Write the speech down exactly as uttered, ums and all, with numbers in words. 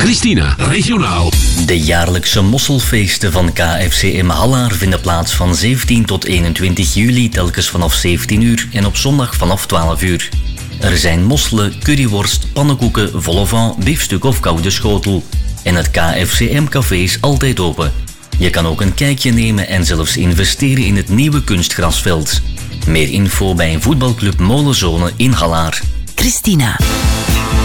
Christina, regionaal. De jaarlijkse mosselfeesten van K F C M Hallaar vinden plaats van zeventien tot eenentwintig juli, telkens vanaf zeventien uur en op zondag vanaf twaalf uur. Er zijn mosselen, curryworst, pannenkoeken, vol au vent, biefstuk of koude schotel. En het K F C M-café is altijd open. Je kan ook een kijkje nemen en zelfs investeren in het nieuwe kunstgrasveld. Meer info bij voetbalclub Molenzone in Hallaar. Christina.